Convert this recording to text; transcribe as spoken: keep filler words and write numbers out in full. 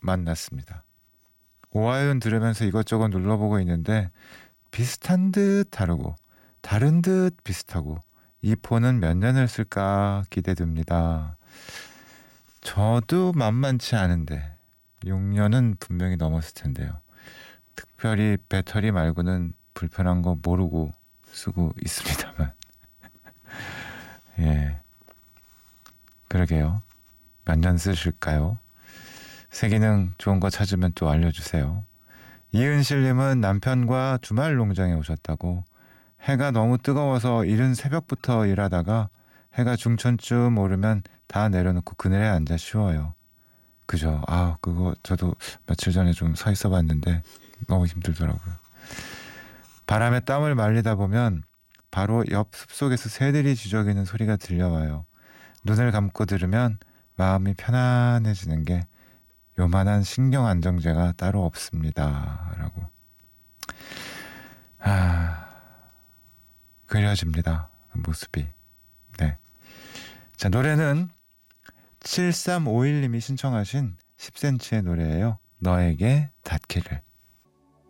만났습니다. 오하이온 들으면서 이것저것 눌러보고 있는데 비슷한 듯 다르고 다른 듯 비슷하고 이 폰은 몇 년을 쓸까 기대됩니다. 저도 만만치 않은데 육 년은 분명히 넘었을 텐데요. 특별히 배터리 말고는 불편한 거 모르고 쓰고 있습니다만. 예, 그러게요. 몇 년 쓰실까요? 새 기능 좋은 거 찾으면 또 알려주세요. 이은실님은 남편과 주말 농장에 오셨다고 해가 너무 뜨거워서 이른 새벽부터 일하다가 해가 중천쯤 오르면 다 내려놓고 그늘에 앉아 쉬어요. 그죠? 아, 그거 저도 며칠 전에 좀 서 있어 봤는데 너무 힘들더라고요. 바람에 땀을 말리다 보면 바로 옆 숲속에서 새들이 지저귀는 소리가 들려와요. 눈을 감고 들으면 마음이 편안해지는 게 요만한 신경 안정제가 따로 없습니다. 라고. 아, 그려집니다. 그 모습이. 네. 자, 노래는 칠삼오일님이 신청하신 십 센티미터의 노래예요. 너에게 닿기를.